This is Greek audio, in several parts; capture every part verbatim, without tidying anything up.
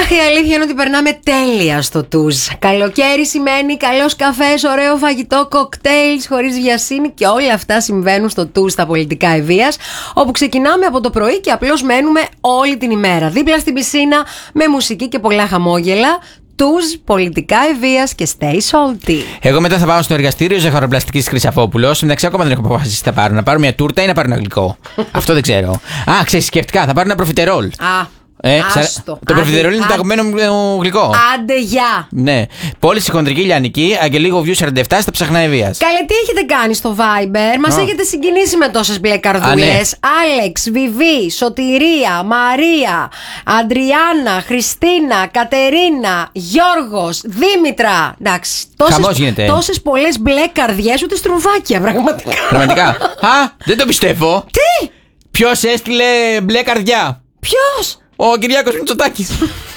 Αχ, η αλήθεια είναι ότι περνάμε τέλεια στο τουζ. Καλοκαίρι σημαίνει καλός καφές, ωραίο φαγητό, κοκτέιλς χωρίς βιασύνη και όλα αυτά συμβαίνουν στο τουζ στα πολιτικά ευβίας, όπου ξεκινάμε από το πρωί και απλώς μένουμε όλη την ημέρα. Δίπλα στην πισίνα με μουσική και πολλά χαμόγελα. Τουζ, πολιτικά ευβίας και stay salty. Εγώ μετά θα πάω στο εργαστήριο ζαχαροπλαστικής Χρυσαφόπουλος. Εντάξει, ακόμα δεν έχω αποφασίσει τι θα πάρω. Να πάρω μια τούρτα ή να πάρω ένα γλυκό. Αυτό δεν ξέρω. Α, ξέρεις, σκεφτικά, θα πάρω ένα προφιτερόλ. Α. Ε, Άστο. Το προφιτερόλ είναι το αγαπημένο μου γλυκό. Άντε, γεια. Ναι. Πώληση χοντρική λιανική, Αγγελίγο Βιού σαράντα επτά στα ψαχνά ευβίας. Καλέ, τι έχετε κάνει στο Viber? Μας Α. έχετε συγκινήσει με τόσες μπλε καρδούλες. Άλεξ, Βιβί, Σωτηρία, Μαρία, Αντριάννα, Χριστίνα, Κατερίνα, Γιώργος, Δήμητρα. Εντάξει, Χαμός γίνεται. τόσες πολλές μπλε καρδιές, ούτε στρουβάκια, πραγματικά. Πραγματικά. Α, δεν το πιστεύω. Τι? Ποιος έστειλε μπλε καρδιά? Ποιος? Ο Κυριάκος Μητσοτάκης.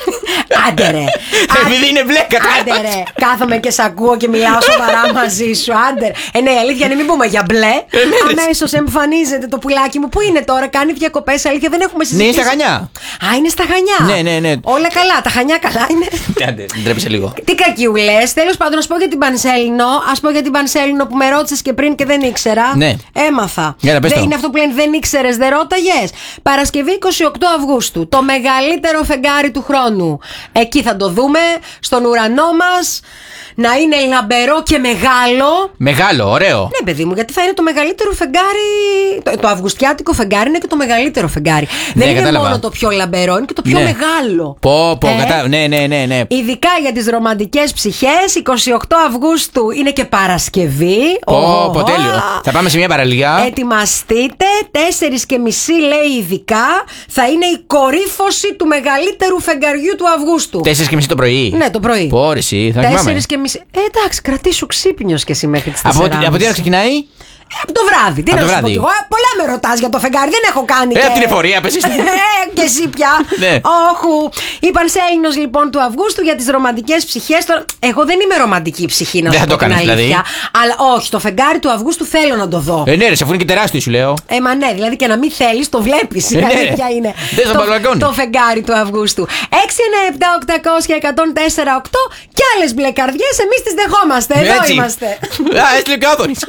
Άντε ρε. Επειδή είναι μπλε Άντε ρε. Κάθομαι και σ' ακούω και μιλάω σοβαρά μαζί σου. Άντε ρε. Ε, ναι, αλήθεια είναι, μην πούμε για μπλε. Αμέσως εμφανίζεται το πουλάκι μου. Πού είναι τώρα, κάνει διακοπές. Αλήθεια δεν έχουμε συζητήσει. Ναι, είναι στα Χανιά. Α, είναι στα Χανιά. Ναι, ναι, ναι. Όλα καλά. Τα Χανιά καλά είναι. Άντε, ντρέπεσαι λίγο. Τι κακιούλες. Τέλος πάντων, να σου πω για την Πανσέλινο. Ας πω για την Πανσέλινο που με ρώτησες και πριν και δεν ήξερα. Ναι. Έμαθα. Για Δεν είναι αυτό που λένε δεν ήξερες, δεν ρώταγες. Παρασκευή είκοσι οκτώ Αυγούστου. Το μεγαλύτερο φεγγάρι του χρόνου. Εκεί θα το δούμε, στον ουρανό μας. Να είναι λαμπερό και μεγάλο. Μεγάλο, ωραίο. Ναι, παιδί μου, γιατί θα είναι το μεγαλύτερο φεγγάρι. Το, το αυγουστιάτικο φεγγάρι είναι και το μεγαλύτερο φεγγάρι. Ναι, δεν είναι κατάλαβα. μόνο το πιο λαμπερό, είναι και το πιο Ναι. μεγάλο. Πω, πω, Ε, κατά... ναι, ναι, ναι, ναι. Ειδικά για τις ρομαντικές ψυχές, είκοσι οκτώ Αυγούστου είναι και Παρασκευή. Πω, Ω, πω, τέλειο. Θα πάμε σε μια παραλία. Ετοιμαστείτε, τέσσερις και μισή λέει ειδικά, θα είναι η κορύφωση του μεγαλύτερου φεγγαριού του Αυγούστου. Τέσσερις και μισή το πρωί. Ναι, το πρωί. Πω, ρε, εσύ, θα κοιμάμαι. Τέσσερις και μισή. Ε, εντάξει, κρατήσου ξύπνιος και εσύ μέχρι τις Από, τέσσερις. από τι ώρα ξεκινάει? Από το βράδυ. Τι Από να το σου πω βράδυ. κι εγώ. Ε, πολλά με ρωτάς για το φεγγάρι. Δεν έχω κάνει. Ε, και... από την εφορία, πες εσύ. Ε, και εσύ πια. Ναι. Όχου. Η Πανσέλινος λοιπόν του Αυγούστου για τις ρομαντικές ψυχές. Τώρα, εγώ δεν είμαι ρομαντική ψυχή, να Δεν σου θα πω το την κάνεις, αλήθεια. δηλαδή. Αλλά όχι, το φεγγάρι του Αυγούστου θέλω να το δω. Ε, ναι, ρε, αφού είναι και τεράστιο, σου λέω. Ε, μα ναι, δηλαδή και να μην θέλεις, το βλέπεις. Ε, ναι. Ποια είναι Δεν στο το, μπαλκόνι. το φεγγάρι του Αυγούστου. έξι εννιά επτά οκτακόσια εκατόν τέσσερα οκτώ και άλλες μπλε καρδιές, εμείς τις δεχόμαστε. Εδώ Έτσι. είμαστε. Α, έστειλε και ο Άδωνης.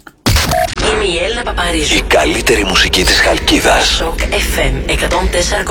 Είμαι η Έλληνα Παπαρίζου. Η καλύτερη μουσική της Χαλκίδας. Σοκ εφ εμ εκατόν τέσσερα κόμμα